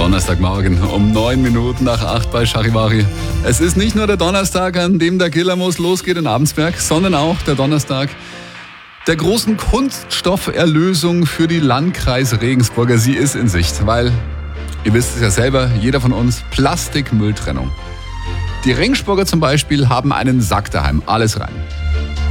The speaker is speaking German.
Donnerstagmorgen um 9 Minuten nach 8 bei Charivari. Es ist nicht nur der Donnerstag, an dem der Killermoos losgeht in Abensberg, sondern auch der Donnerstag der großen Kunststofferlösung für die Landkreis Regensburger. Sie ist in Sicht, weil, ihr wisst es ja selber, jeder von uns, Plastikmülltrennung. Die Regensburger zum Beispiel haben einen Sack daheim, alles rein.